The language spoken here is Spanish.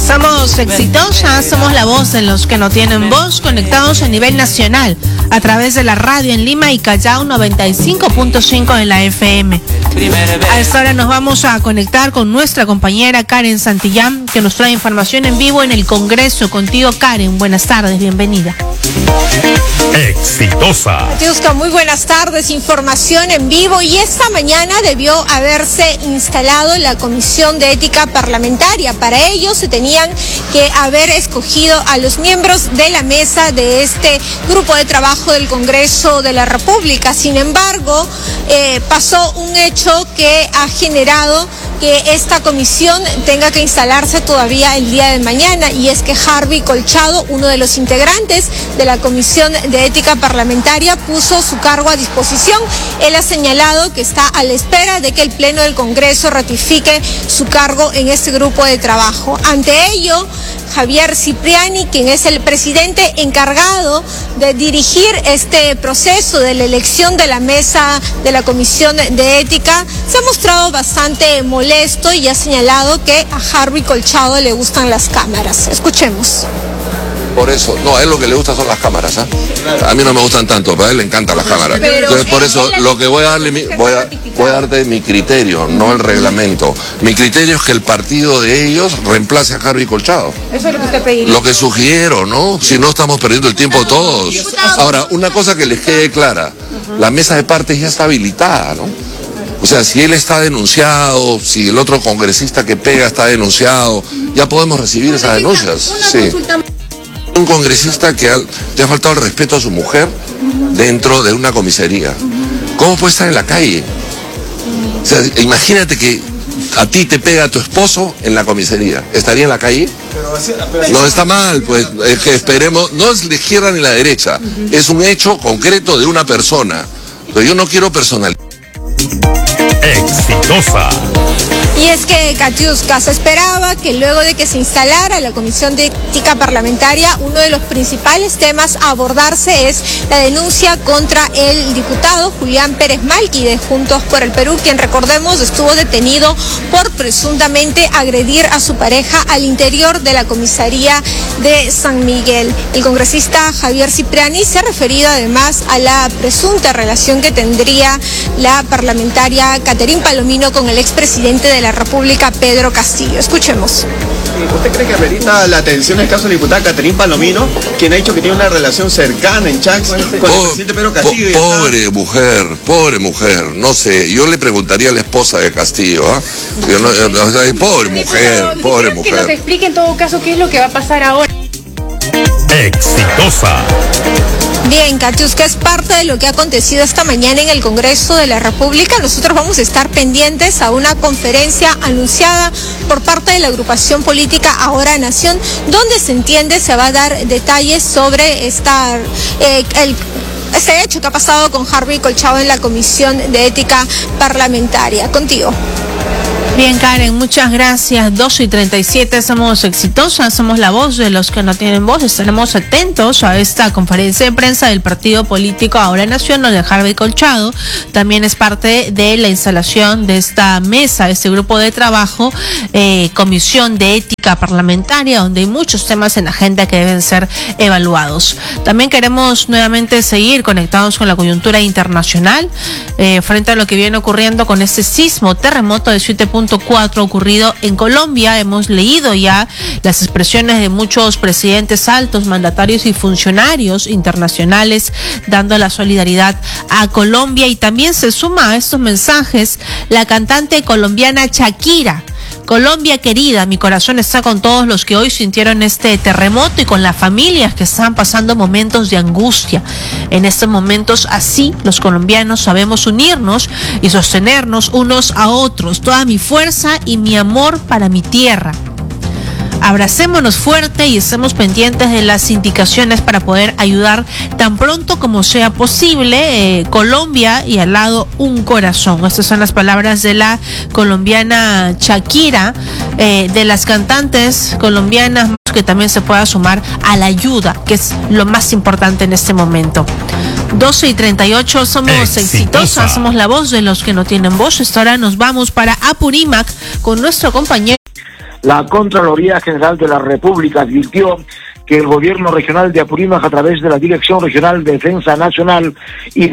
Somos exitosas, somos la voz de los que no tienen voz, conectados a nivel nacional a través de la radio en Lima y Callao 95.5 en la FM. A esta hora nos vamos a conectar con nuestra compañera Karen Santillán, que nos trae información en vivo en el Congreso. Contigo, Karen, buenas tardes, bienvenida. Exitosa. Tiusca, muy buenas tardes, información en vivo, y esta mañana debió haberse instalado la Comisión de Ética Parlamentaria. Para ello se tenían que haber escogido a los miembros de la mesa de este grupo de trabajo del Congreso de la República. Sin embargo, pasó un hecho que ha generado que esta comisión tenga que instalarse todavía el día de mañana, y es que Harvey Colchado, uno de los integrantes de la Comisión de Ética Parlamentaria, puso su cargo a disposición. Él ha señalado que está a la espera de que el Pleno del Congreso ratifique su cargo en este grupo de trabajo. Ante ello, Javier Cipriani, quien es el presidente encargado de dirigir este proceso de la elección de la mesa de la Comisión de Ética, se ha mostrado bastante molesto y ha señalado que a Harvey Colchado le gustan las cámaras. Escuchemos. Por eso, no, a él lo que le gusta son las cámaras, ¿eh? A mí no me gustan tanto, pero a él le encantan las cámaras. Entonces, por eso, lo que voy a darte mi criterio, no el reglamento. Mi criterio es que el partido de ellos reemplace a Harvey Colchado. Eso es lo que usted pediría. Lo que sugiero, ¿no? Si no, estamos perdiendo el tiempo todos. Ahora, una cosa que les quede clara, la mesa de partes ya está habilitada, ¿no? O sea, si él está denunciado, si el otro congresista que pega está denunciado, ya podemos recibir esas denuncias. Sí. Un congresista que le ha faltado el respeto a su mujer dentro de una comisaría. ¿Cómo puede estar en la calle? O sea, imagínate que a ti te pega tu esposo en la comisaría. ¿Estaría en la calle? No, está mal, pues es que esperemos, no es la izquierda ni la derecha, es un hecho concreto de una persona. Pero yo no quiero personalizar. Exitosa. Y es que, Katiuska, se esperaba que luego de que se instalara la Comisión de Ética Parlamentaria, uno de los principales temas a abordarse es la denuncia contra el diputado Julián Pérez Malqui de Juntos por el Perú, quien, recordemos, estuvo detenido por presuntamente agredir a su pareja al interior de la comisaría de San Miguel. El congresista Javier Cipriani se ha referido además a la presunta relación que tendría la parlamentaria Caterín Palomino con el expresidente de la República, Pedro Castillo. Escuchemos. ¿Usted cree que amerita la atención del caso de la diputada Caterín Palomino, quien ha dicho que tiene una relación cercana en chats con el presidente Pedro Castillo? Pobre mujer, no sé, yo le preguntaría a la esposa de Castillo, ¿ah? Pobre mujer. Que nos explique en todo caso qué es lo que va a pasar ahora. Exitosa. Bien, Katiuska, es parte de lo que ha acontecido esta mañana en el Congreso de la República. Nosotros vamos a estar pendientes a una conferencia anunciada por parte de la agrupación política Ahora Nación, donde se entiende se va a dar detalles sobre este hecho que ha pasado con Harvey Colchado en la Comisión de Ética Parlamentaria. Contigo. Bien, Karen, muchas gracias. 2:37, somos exitosas, somos la voz de los que no tienen voz. Estaremos atentos a esta conferencia de prensa del partido político Ahora Nación, donde Harvey Colchado también es parte de la instalación de esta mesa, este grupo de trabajo, Comisión de Ética Parlamentaria, donde hay muchos temas en agenda que deben ser evaluados. También queremos nuevamente seguir conectados con la coyuntura internacional, frente a lo que viene ocurriendo con este terremoto de 7.4 ocurrido en Colombia. Hemos leído ya las expresiones de muchos presidentes altos, mandatarios y funcionarios internacionales dando la solidaridad a Colombia, y también se suma a estos mensajes la cantante colombiana Shakira. Colombia querida, mi corazón está con todos los que hoy sintieron este terremoto y con las familias que están pasando momentos de angustia. En estos momentos así los colombianos sabemos unirnos y sostenernos unos a otros. Toda mi fuerza y mi amor para mi tierra. Abracémonos fuerte y estemos pendientes de las indicaciones para poder ayudar tan pronto como sea posible. Colombia y al lado un corazón. Estas son las palabras de la colombiana Shakira, de las cantantes colombianas que también se pueda sumar a la ayuda, que es lo más importante en este momento. 12:38, somos exitosas, somos la voz de los que no tienen voz. Esta hora nos vamos para Apurímac con nuestro compañero. La Contraloría General de la República advirtió que el gobierno regional de Apurímac, a través de la Dirección Regional de Defensa Nacional y